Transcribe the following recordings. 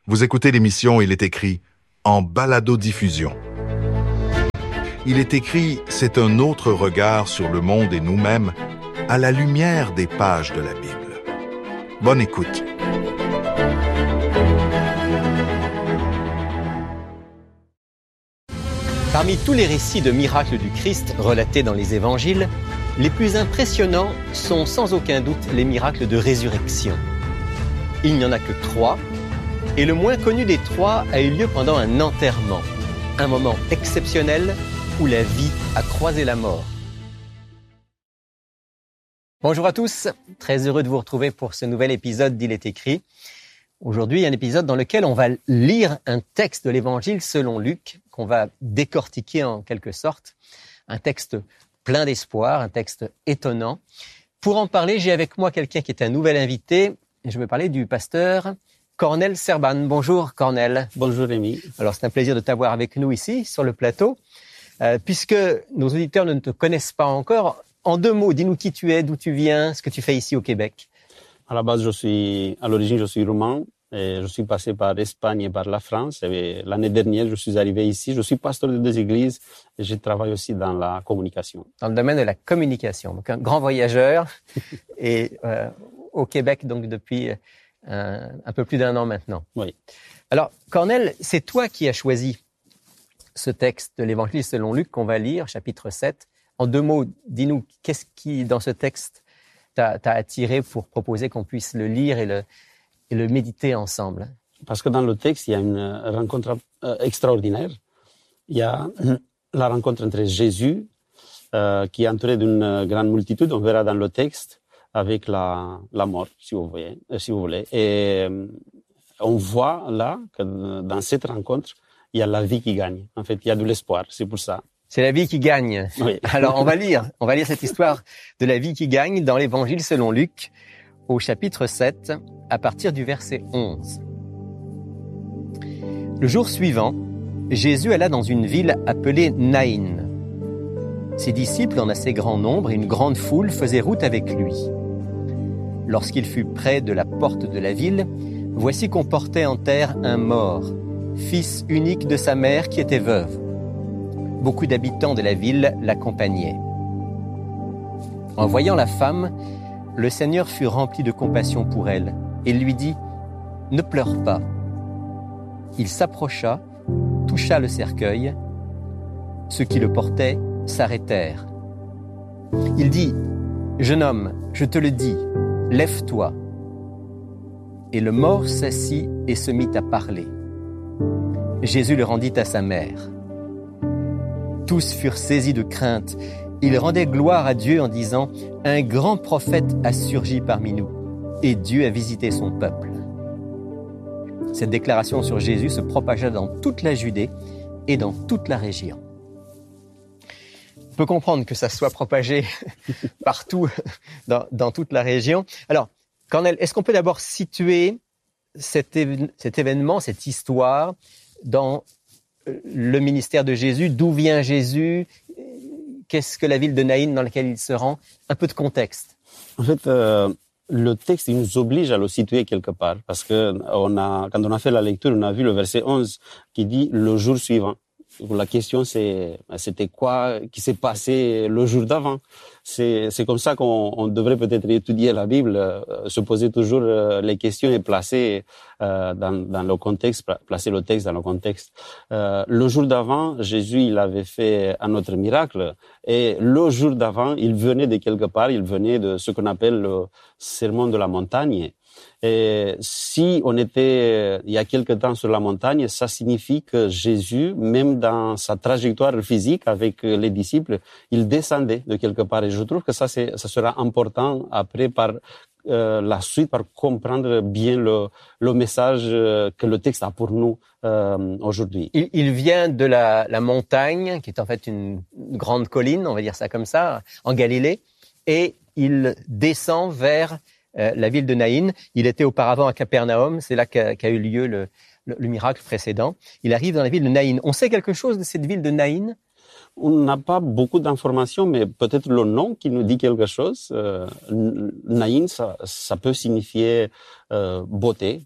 Vous écoutez l'émission Il est écrit en balado-diffusion. Il est écrit, c'est un autre regard sur le monde et nous-mêmes à la lumière des pages de la Bible. Bonne écoute. Parmi tous les récits de miracles du Christ relatés dans les évangiles, les plus impressionnants sont sans aucun doute les miracles de résurrection. Il n'y en a que 3, et le moins connu des 3 a eu lieu pendant un enterrement, un moment exceptionnel où la vie a croisé la mort. Bonjour à tous, très heureux de vous retrouver pour ce nouvel épisode d'Il est écrit. Aujourd'hui, un épisode dans lequel on va lire un texte de l'Évangile selon Luc, qu'on va décortiquer en quelque sorte, un texte plein d'espoir, un texte étonnant. Pour en parler, j'ai avec moi quelqu'un qui est un nouvel invité, et je vais parler du pasteur Cornel Serban. Bonjour Cornel. Bonjour Rémi. Alors c'est un plaisir de t'avoir avec nous ici, sur le plateau. Puisque nos auditeurs ne te connaissent pas encore, en 2 mots, dis-nous qui tu es, d'où tu viens, ce que tu fais ici au Québec. À la base, à l'origine, je suis roumain. Et je suis passé par l'Espagne et par la France. Et l'année dernière, je suis arrivé ici. Je suis pasteur de 2 églises et je travaille aussi dans la communication. Dans le domaine de la communication. Donc un grand voyageur et au Québec donc depuis un peu plus d'1 an maintenant. Oui. Alors, Cornel, c'est toi qui as choisi ce texte de l'Évangile selon Luc qu'on va lire, chapitre 7. En 2 mots, dis-nous, qu'est-ce qui, dans ce texte, t'a attiré pour proposer qu'on puisse le lire et le méditer ensemble? Parce que dans le texte, il y a une rencontre extraordinaire. Il y a la rencontre entre Jésus, qui est entouré d'une grande multitude, on verra dans le texte, avec la mort, si vous voulez. Et on voit là que dans cette rencontre, il y a la vie qui gagne. En fait, il y a de l'espoir, c'est pour ça. C'est la vie qui gagne. Oui. Alors, on va lire cette histoire de la vie qui gagne dans l'Évangile selon Luc, au chapitre 7, à partir du verset 11. Le jour suivant, Jésus alla dans une ville appelée Naïn. Ses disciples, en assez grand nombre, et une grande foule faisaient route avec lui. Lorsqu'il fut près de la porte de la ville, voici qu'on portait en terre un mort, fils unique de sa mère qui était veuve. Beaucoup d'habitants de la ville l'accompagnaient. En voyant la femme, le Seigneur fut rempli de compassion pour elle et lui dit « Ne pleure pas ». Il s'approcha, toucha le cercueil. Ceux qui le portaient s'arrêtèrent. Il dit « Jeune homme, je te le dis, lève-toi ». Et le mort s'assit et se mit à parler. Jésus le rendit à sa mère. Tous furent saisis de crainte. Ils rendaient gloire à Dieu en disant « Un grand prophète a surgi parmi nous, et Dieu a visité son peuple. » Cette déclaration sur Jésus se propagea dans toute la Judée et dans toute la région. On peut comprendre que ça soit propagé partout dans toute la région. Alors, Cornel, est-ce qu'on peut d'abord situer cet événement, cette histoire dans le ministère de Jésus? D'où vient Jésus? Qu'est-ce que la ville de Naïn dans laquelle il se rend? Un peu de contexte. En fait, le texte il nous oblige à le situer quelque part. Parce que quand on a fait la lecture, on a vu le verset 11 qui dit « le jour suivant ». La question, c'était quoi qui s'est passé le jour d'avant? C'est comme ça qu'on devrait peut-être étudier la Bible, se poser toujours les questions et placer dans le contexte, placer le texte dans le contexte. Le jour d'avant, Jésus, il avait fait un autre miracle, et le jour d'avant, il venait de quelque part, il venait de ce qu'on appelle le sermon de la montagne. Et si on était il y a quelque temps sur la montagne, ça signifie que Jésus, même dans sa trajectoire physique avec les disciples, il descendait de quelque part. Et je trouve que ça sera important après par la suite, par comprendre bien le message que le texte a pour nous aujourd'hui. Il vient de la montagne, qui est en fait une grande colline, on va dire ça comme ça, en Galilée, et il descend vers la ville de Naïn. Il était auparavant à Capernaum, c'est là qu'a eu lieu le miracle précédent. Il arrive dans la ville de Naïn. On sait quelque chose de cette ville de Naïn? On n'a pas beaucoup d'informations, mais peut-être le nom qui nous dit quelque chose. Naïn, ça peut signifier beauté,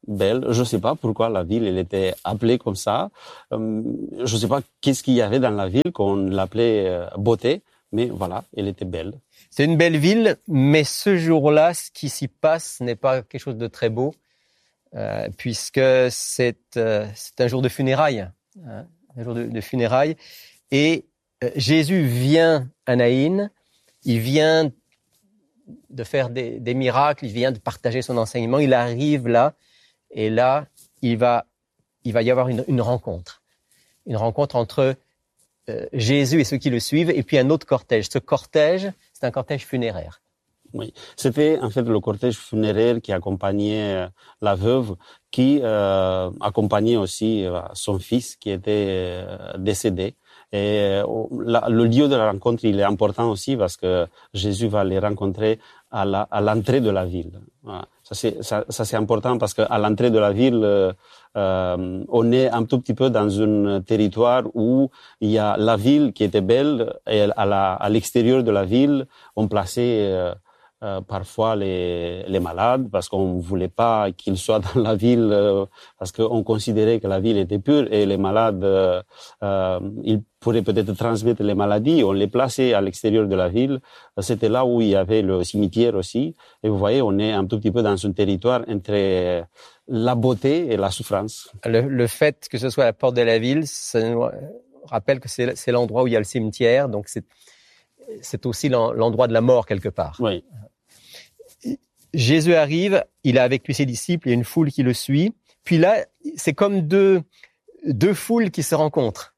belle. Je ne sais pas pourquoi la ville elle était appelée comme ça. Je ne sais pas qu'est-ce qu'il y avait dans la ville qu'on l'appelait beauté, mais voilà, elle était belle. C'est une belle ville, mais ce jour-là, ce qui s'y passe n'est pas quelque chose de très beau, puisque c'est un jour de funérailles, hein, un jour de funérailles. Et Jésus vient à Naïn, il vient de faire des miracles, il vient de partager son enseignement, il arrive là, et là, il va y avoir une rencontre entre Jésus et ceux qui le suivent, et puis un autre cortège. Ce cortège, c'est un cortège funéraire. Oui, c'était en fait le cortège funéraire qui accompagnait la veuve, qui accompagnait aussi son fils qui était décédé. Et le lieu de la rencontre, il est important aussi parce que Jésus va les rencontrer à l'entrée de la ville. Voilà. Ça c'est important parce qu'à l'entrée de la ville, on est un tout petit peu dans un territoire où il y a la ville qui était belle et à l'extérieur de la ville, on plaçait parfois les malades parce qu'on voulait pas qu'ils soient dans la ville parce qu'on considérait que la ville était pure et les malades ils pourraient peut-être transmettre les maladies. On les plaçait à l'extérieur de la ville. C'était là où il y avait le cimetière aussi. Et vous voyez, on est un tout petit peu dans un territoire entre la beauté et la souffrance. Le fait que ce soit à la porte de la ville, ça nous rappelle que c'est l'endroit où il y a le cimetière, donc c'est aussi l'endroit de la mort quelque part. Oui. Jésus arrive, il a avec lui ses disciples, il y a une foule qui le suit. Puis là, c'est comme deux foules qui se rencontrent.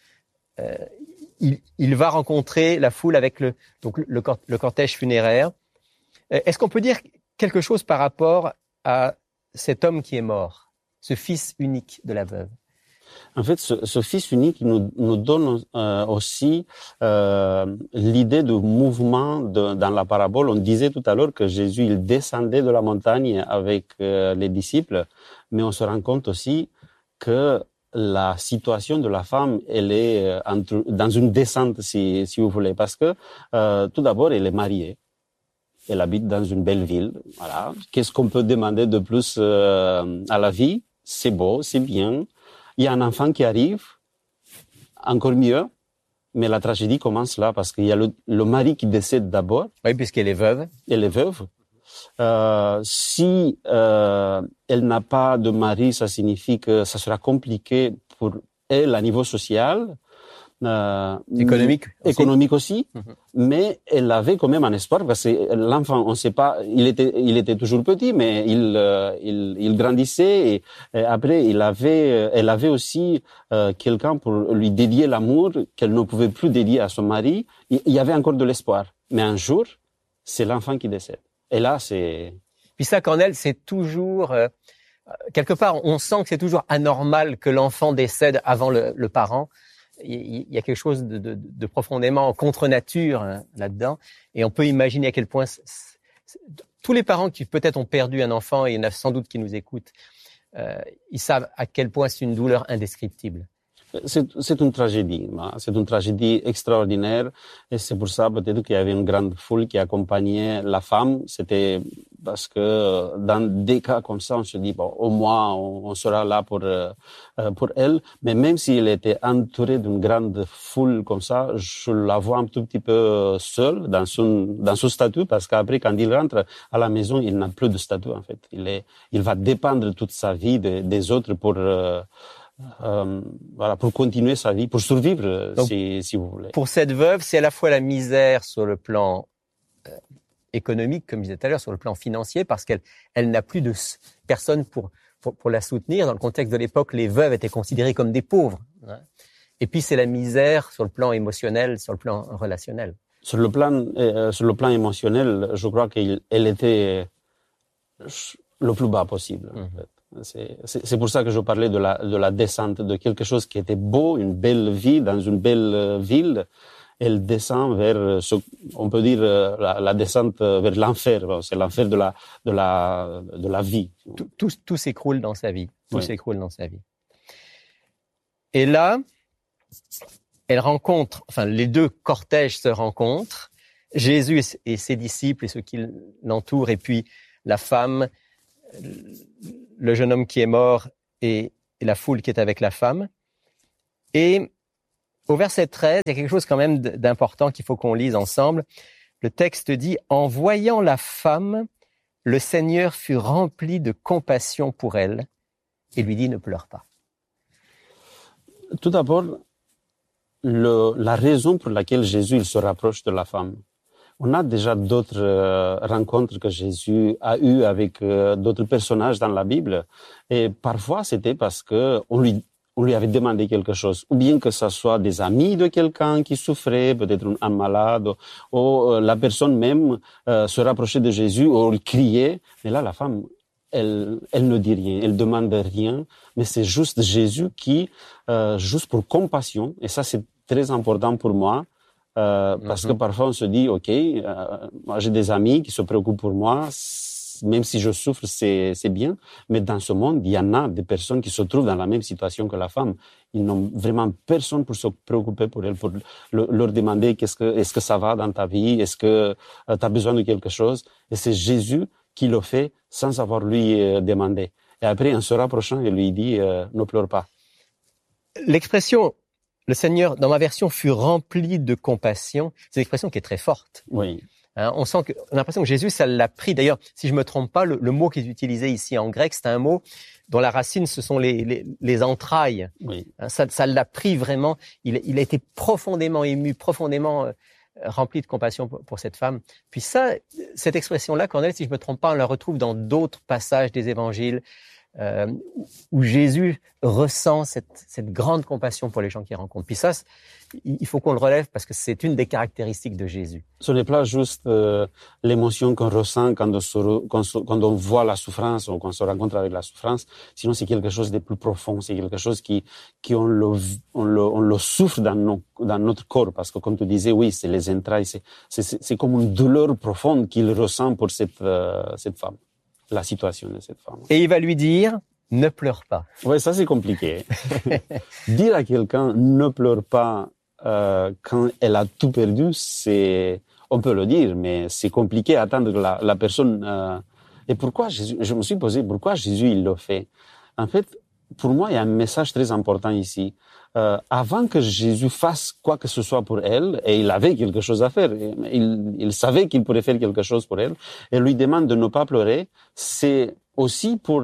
Il va rencontrer la foule avec le cortège funéraire. Est-ce qu'on peut dire quelque chose par rapport à cet homme qui est mort, ce fils unique de la veuve? En fait, ce fils unique nous donne aussi l'idée de mouvement dans la parabole. On disait tout à l'heure que Jésus il descendait de la montagne avec les disciples, mais on se rend compte aussi que la situation de la femme, elle est dans une descente, si vous voulez, parce que tout d'abord, elle est mariée. Elle habite dans une belle ville. Voilà. Qu'est-ce qu'on peut demander de plus à la vie? C'est beau, c'est bien. Il y a un enfant qui arrive, encore mieux, mais la tragédie commence là parce qu'il y a le mari qui décède d'abord. Oui, puisqu'elle est veuve. Elle est veuve. Si elle n'a pas de mari, ça signifie que ça sera compliqué pour elle à niveau social. Économique aussi. Mm-hmm. Mais elle avait quand même un espoir parce que l'enfant, on sait pas, il était toujours petit, mais il grandissait et après elle avait aussi quelqu'un pour lui dédier l'amour qu'elle ne pouvait plus dédier à son mari. Il y avait encore de l'espoir. Mais un jour, c'est l'enfant qui décède. Et là, c'est... Puis ça, Cornel, c'est toujours... quelque part, on sent que c'est toujours anormal que l'enfant décède avant le parent. Il y a quelque chose de profondément contre nature là-dedans. Et on peut imaginer à quel point tous les parents qui peut-être ont perdu un enfant, et il y en a sans doute qui nous écoutent, ils savent à quel point c'est une douleur indescriptible. C'est une tragédie, c'est une tragédie extraordinaire et c'est pour ça peut-être qu'il y avait une grande foule qui accompagnait la femme. C'était parce que dans des cas comme ça, on se dit bon, au moins on sera là pour elle. Mais même s'il était entouré d'une grande foule comme ça, je la vois un tout petit peu seule dans son statut parce qu'après quand il rentre à la maison, il n'a plus de statut en fait. Il va dépendre toute sa vie des autres pour pour continuer sa vie, pour survivre, donc, si vous voulez. Pour cette veuve, c'est à la fois la misère sur le plan économique, comme je disais tout à l'heure, sur le plan financier, parce qu'elle n'a plus de personne pour la soutenir. Dans le contexte de l'époque, les veuves étaient considérées comme des pauvres. Hein. Et puis c'est la misère sur le plan émotionnel, sur le plan relationnel. Sur le plan émotionnel, je crois qu'elle était le plus bas possible. En fait. C'est pour ça que je parlais de la descente, de quelque chose qui était beau, une belle vie dans une belle ville. Elle descend vers, on peut dire, la descente vers l'enfer. C'est l'enfer de la vie. Tout s'écroule dans sa vie. Tout s'écroule dans sa vie. Et là, les deux cortèges se rencontrent. Jésus et ses disciples et ceux qui l'entourent, et puis la femme, le jeune homme qui est mort et la foule qui est avec la femme. Et au verset 13, il y a quelque chose quand même d'important qu'il faut qu'on lise ensemble. Le texte dit « En voyant la femme, le Seigneur fut rempli de compassion pour elle et lui dit « Ne pleure pas ». Tout d'abord, la raison pour laquelle Jésus il se rapproche de la femme. On a déjà d'autres rencontres que Jésus a eues avec d'autres personnages dans la Bible. Et parfois, c'était parce que on lui avait demandé quelque chose. Ou bien que ce soit des amis de quelqu'un qui souffrait, peut-être un malade, ou la personne même se rapprochait de Jésus, ou il criait. Mais là, la femme, elle ne dit rien, elle demande rien. Mais c'est juste Jésus qui, juste pour compassion, et ça c'est très important pour moi, parce que parfois on se dit, ok, moi j'ai des amis qui se préoccupent pour moi, même si je souffre, c'est bien. Mais dans ce monde, il y en a des personnes qui se trouvent dans la même situation que la femme. Ils n'ont vraiment personne pour se préoccuper pour elles, pour leur demander est-ce que ça va dans ta vie, est-ce que tu as besoin de quelque chose. Et c'est Jésus qui le fait sans avoir lui demandé. Et après, en se rapprochant, il lui dit, ne pleure pas. L'expression le Seigneur, dans ma version, fut rempli de compassion. C'est une expression qui est très forte. Oui. Hein, on a l'impression que Jésus, ça l'a pris. D'ailleurs, si je me trompe pas, le mot qui est utilisé ici en grec, c'est un mot dont la racine, ce sont les entrailles. Oui. Hein, ça l'a pris vraiment. Il a été profondément ému, profondément rempli de compassion pour cette femme. Puis cette expression-là, Cornel, si je me trompe pas, on la retrouve dans d'autres passages des évangiles. Où Jésus ressent cette grande compassion pour les gens qu'il rencontre. Puis ça, il faut qu'on le relève parce que c'est une des caractéristiques de Jésus. Ce n'est pas juste l'émotion qu'on ressent quand on voit la souffrance ou qu'on se rencontre avec la souffrance, sinon c'est quelque chose de plus profond, c'est quelque chose on le souffre dans notre corps, parce que comme tu disais, oui, c'est les entrailles, c'est comme une douleur profonde qu'il ressent pour cette femme. La situation de cette femme. Et il va lui dire, ne pleure pas. Oui, ça c'est compliqué. Dire à quelqu'un, ne pleure pas quand elle a tout perdu, on peut le dire, mais c'est compliqué à attendre que la personne... Et pourquoi Jésus, je me suis posé, pourquoi Jésus il le fait? En fait, pour moi, il y a un message très important ici. Avant que Jésus fasse quoi que ce soit pour elle, et il avait quelque chose à faire, il savait qu'il pourrait faire quelque chose pour elle, et lui demande de ne pas pleurer, c'est aussi pour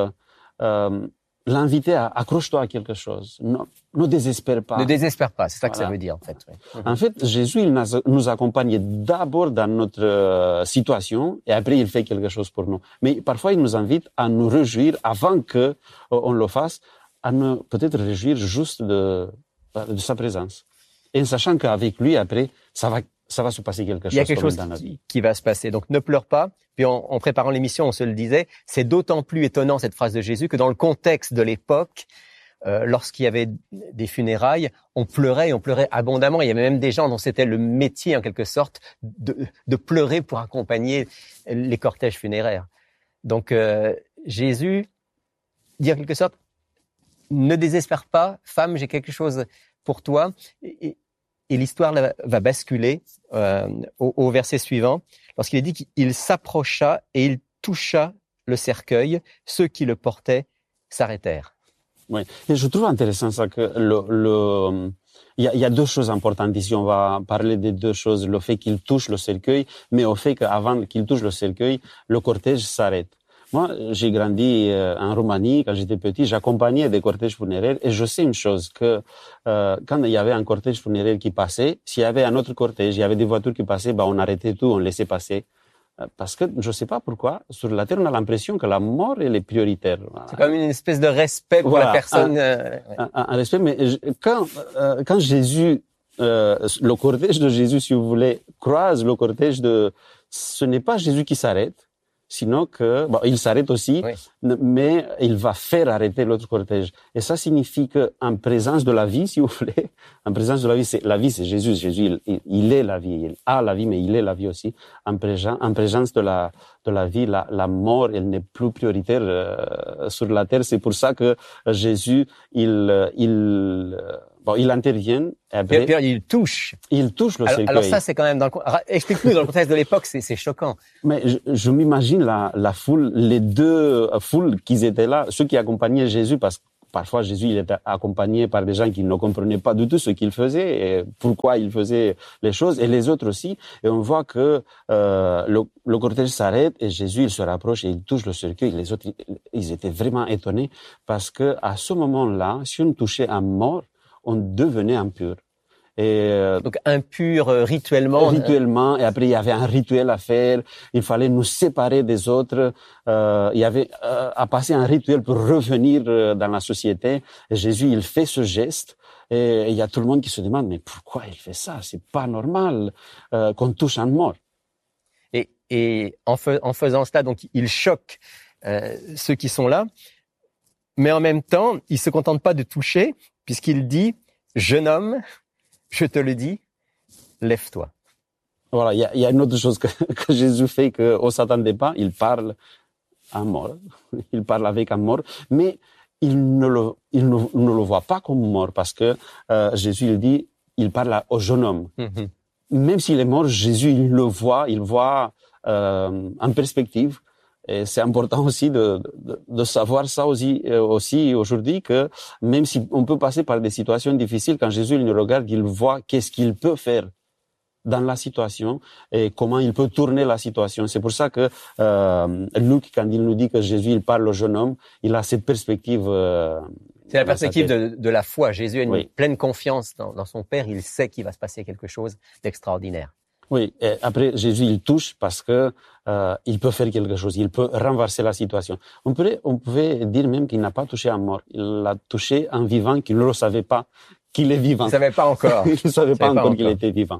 l'inviter à accroche-toi à quelque chose. Ne désespère pas. Ne désespère pas, c'est ça que Voilà. ça veut dire en fait. Oui. En fait, Jésus, il nous accompagne d'abord dans notre situation et après il fait quelque chose pour nous. Mais parfois, il nous invite à nous réjouir avant que on le fasse, à ne peut-être réjouir juste de sa présence. Et en sachant qu'avec lui, après, ça va se passer quelque chose. Il y a quelque chose dans notre vie. qui va se passer. Donc ne pleure pas. Puis en préparant l'émission, on se le disait, c'est d'autant plus étonnant cette phrase de Jésus que dans le contexte de l'époque, lorsqu'il y avait des funérailles, on pleurait abondamment. Il y avait même des gens dont c'était le métier, en quelque sorte, de pleurer pour accompagner les cortèges funéraires. Donc, Jésus dit en quelque sorte, ne désespère pas, femme, j'ai quelque chose pour toi. Et l'histoire va basculer au verset suivant, lorsqu'il est dit qu'il s'approcha et il toucha le cercueil. Ceux qui le portaient s'arrêtèrent. Oui, et je trouve intéressant ça que il y a deux choses importantes ici. On va parler des deux choses, le fait qu'il touche le cercueil, mais au fait qu'avant qu'il touche le cercueil, le cortège s'arrête. Moi, j'ai grandi en Roumanie. Quand j'étais petit, j'accompagnais des cortèges funéraires et je sais une chose, que quand il y avait un cortège funéraire qui passait, s'il y avait un autre cortège, il y avait des voitures qui passaient, on arrêtait tout, on laissait passer. Parce que je ne sais pas pourquoi, sur la Terre, on a l'impression que la mort, elle est prioritaire. C'est comme une espèce de respect pour la personne. Un respect, mais quand Jésus, le cortège de Jésus, si vous voulez, croise le cortège ce n'est pas Jésus qui s'arrête, sinon il s'arrête aussi, oui. Mais il va faire arrêter l'autre cortège. Et ça signifie qu'en présence de la vie, si vous voulez, en présence de la vie, c'est Jésus. Jésus, il est la vie. Il a la vie, mais il est la vie aussi. En présence de la vie, la mort, elle n'est plus prioritaire sur la terre. C'est pour ça que Jésus, il bon, il intervient, et après, Puis il touche. il touche le cercueil. Alors ça, c'est quand même explique-nous dans le contexte de l'époque, c'est choquant. Mais je m'imagine la foule, les deux foules qui étaient là, ceux qui accompagnaient Jésus, parce que parfois Jésus il était accompagné par des gens qui ne comprenaient pas du tout ce qu'il faisait et pourquoi il faisait les choses, et les autres aussi. Et on voit que le cortège s'arrête et Jésus il se rapproche et il touche le cercueil. Les autres ils étaient vraiment étonnés parce que à ce moment-là, si on touchait un mort, on devenait impur. Et donc impur rituellement. Rituellement, et après il y avait un rituel à faire. Il fallait nous séparer des autres. Il y avait à passer un rituel pour revenir dans la société. Et Jésus, il fait ce geste. Et il y a tout le monde qui se demande, mais pourquoi il fait ça? C'est pas normal qu'on touche un mort. Et en faisant cela, donc il choque ceux qui sont là. Mais en même temps, il se contente pas de toucher, puisqu'il dit, jeune homme, je te le dis, lève-toi. Voilà, il y a une autre chose que Jésus fait qu'on s'attendait pas. Il parle à un mort. Il parle avec un mort, mais il ne le voit pas comme mort parce que Jésus il dit, il parle au jeune homme. Mm-hmm. Même s'il est mort, Jésus il le voit, il voit en perspective. Et c'est important aussi de savoir ça aussi aujourd'hui, que même si on peut passer par des situations difficiles, quand Jésus il nous regarde, il voit qu'est-ce qu'il peut faire dans la situation et comment il peut tourner la situation. C'est pour ça que Luc, quand il nous dit que Jésus il parle au jeune homme, il a cette perspective. C'est la perspective de la foi. Jésus a une pleine confiance dans son Père. Il sait qu'il va se passer quelque chose d'extraordinaire. Oui, et après Jésus il touche parce que il peut faire quelque chose, il peut renverser la situation. On pouvait dire même qu'il n'a pas touché un mort, il a touché un vivant qui ne le savait pas qu'il est vivant. Il ne savait pas encore. Il ne savait pas encore qu'il était vivant.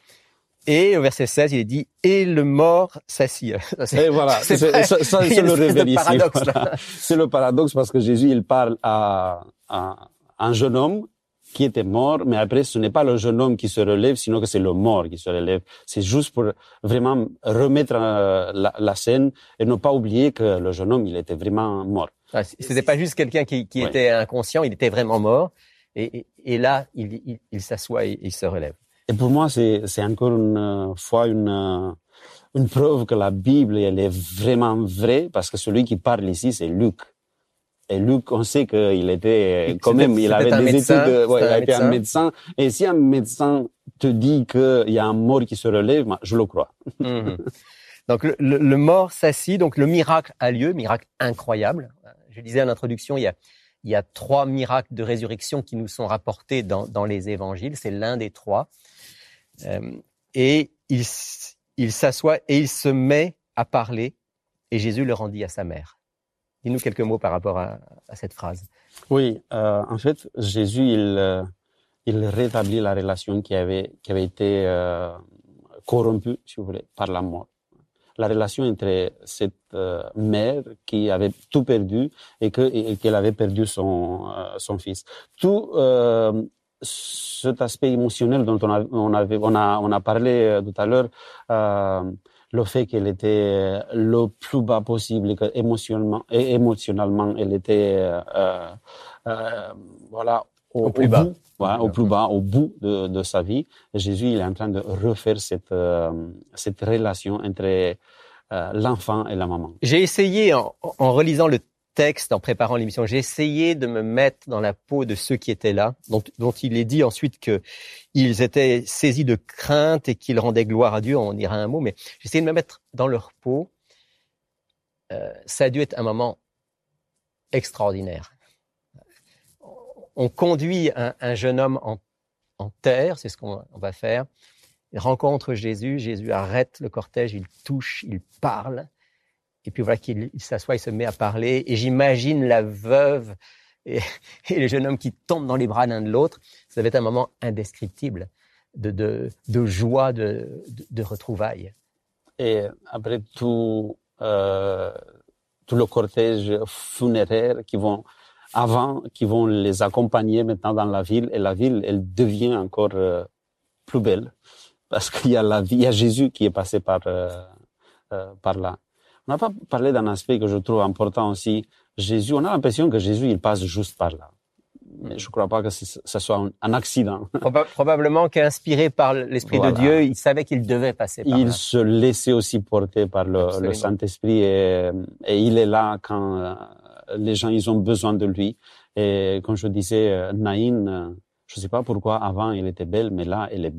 Et au verset 16, il est dit « Et le mort s'assit ». Et voilà, ça c'est le réveil ici. Paradoxe, voilà. C'est le paradoxe parce que Jésus il parle à un jeune homme qui était mort, mais après, ce n'est pas le jeune homme qui se relève, sinon que c'est le mort qui se relève. C'est juste pour vraiment remettre la scène et ne pas oublier que le jeune homme, il était vraiment mort. Ah, c'était pas juste quelqu'un qui était inconscient, il était vraiment mort. Et là, il s'assoit et il se relève. Et pour moi, c'est encore une fois une preuve que la Bible, elle est vraiment vraie, parce que celui qui parle ici, c'est Luc. Et Luc, on sait qu'il était, quand même, il avait des études, il a été un médecin. Et si un médecin te dit qu'il y a un mort qui se relève, je le crois. Mmh. Donc, le mort s'assit, donc le miracle a lieu, miracle incroyable. Je disais en introduction, il y a 3 miracles de résurrection qui nous sont rapportés dans les évangiles. C'est l'un des 3. Et il s'assoit et il se met à parler, et Jésus le rendit à sa mère. Dis-nous quelques mots par rapport à cette phrase. Oui, en fait, Jésus, il rétablit la relation qui avait été corrompue, si vous voulez, par la mort. La relation entre cette mère qui avait tout perdu et qu'elle avait perdu son fils. Tout cet aspect émotionnel dont on a parlé tout à l'heure. Le fait qu'elle était le plus bas possible, que émotionnellement, elle était voilà au plus bas, voilà, au plus bas, au bout de sa vie. Et Jésus, il est en train de refaire cette relation entre l'enfant et la maman. J'ai essayé en relisant le texte, en préparant l'émission, j'ai essayé de me mettre dans la peau de ceux qui étaient là, dont il est dit ensuite qu'ils étaient saisis de crainte et qu'ils rendaient gloire à Dieu, on dira un mot, mais j'ai essayé de me mettre dans leur peau. Ça a dû être un moment extraordinaire. On conduit un jeune homme en terre, c'est ce qu'on va faire. Il rencontre Jésus, Jésus arrête le cortège, il touche, il parle. Et puis voilà qu'il s'assoit, il se met à parler. Et j'imagine la veuve et le jeune homme qui tombent dans les bras l'un de l'autre. Ça va être un moment indescriptible de joie, de retrouvailles. Et après tout le cortège funéraire qui vont les accompagner maintenant dans la ville. Et la ville, elle devient encore plus belle. Parce qu'il y a Jésus qui est passé par là. On n'a pas parlé d'un aspect que je trouve important aussi. Jésus, on a l'impression que Jésus, il passe juste par là. Mais je ne crois pas que ça soit un accident. Probablement qu'inspiré par l'Esprit de Dieu, il savait qu'il devait passer par là. Il se laissait aussi porter par le Saint-Esprit et il est là quand les gens ils ont besoin de lui. Et comme je disais, Naïn, je ne sais pas pourquoi avant elle était belle, mais là elle est